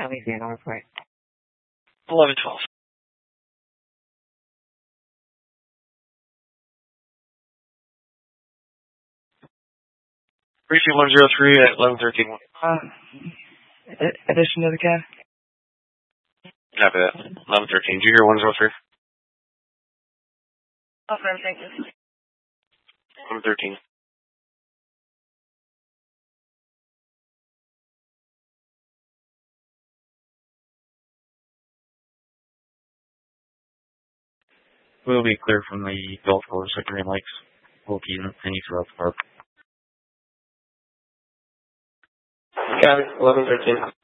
Louisiana report. 1112. Briefing 103 at 1113. Addition to the cab? Copy that. 1113. Did you hear 103? Affirm, thank you. 1113. We'll be clear from the golf course at Green Lakes. We'll continue throughout the park. Got it. 1113.